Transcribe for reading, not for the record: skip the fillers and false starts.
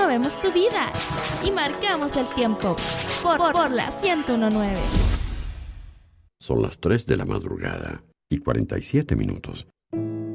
movemos tu vida y marcamos el tiempo por la 101.9. Son las 3 de la madrugada y 47 minutos.